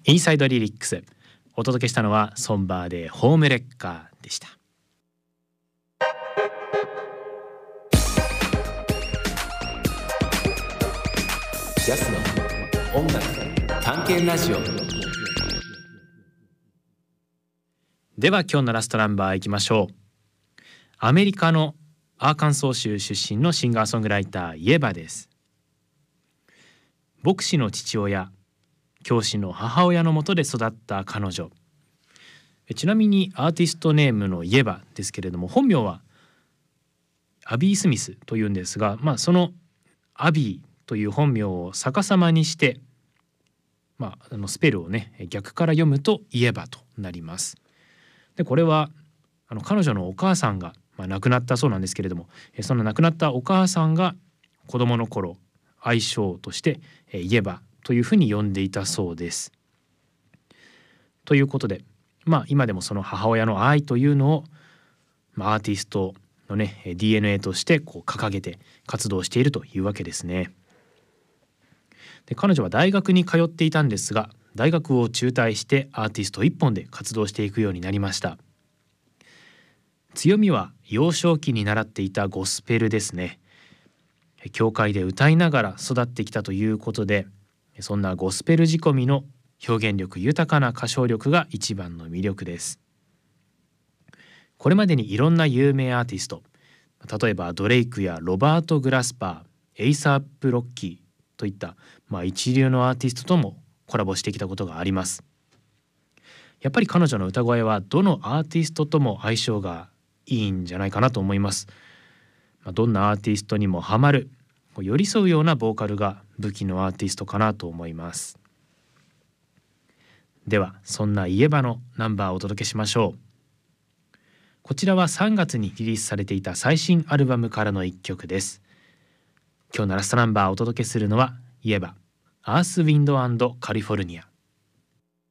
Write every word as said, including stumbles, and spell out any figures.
インサイドリリックス、お届けしたのはソンバーでホームレッカーでした。 ジャスの音楽探検ラジオ。 では今日のラストナンバーいきましょう。アメリカのアーカンソー州出身のシンガーソングライターイエバです。牧師の父親、教師の母親のもとで育った彼女。ちなみにアーティストネームのイエバですけれども、本名はアビー・スミスというんですが、まあ、そのアビーという本名を逆さまにして、まあ、あのスペルをね逆から読むとイエバとなります。でこれはあの彼女のお母さんが、まあ、亡くなったそうなんですけれども、その亡くなったお母さんが子供の頃愛称としてイエバというふうに呼んでいたそうです。ということで、まあ今でもその母親の愛というのを、まあ、アーティストのね ディーエヌエー としてこう掲げて活動しているというわけですね。で彼女は大学に通っていたんですが、大学を中退してアーティスト一本で活動していくようになりました。強みは幼少期に習っていたゴスペルですね。教会で歌いながら育ってきたということで、そんなゴスペル仕込みの表現力豊かな歌唱力が一番の魅力です。これまでにいろんな有名アーティスト、例えばドレイクやロバート・グラスパー、エイサープ・ロッキーといった、まあ、一流のアーティストともコラボしてきたことがあります。やっぱり彼女の歌声はどのアーティストとも相性がいいんじゃないかなと思います。まあ、どんなアーティストにもハマる、寄り添うようなボーカルが武器のアーティストかなと思います。ではそんなイエバのナンバーをお届けしましょう。こちらはさんがつにリリースされていた最新アルバムからの一曲です。今日のラストナンバーをお届けするのはイエバ、アース・ウィンド・アンド・カリフォルニア。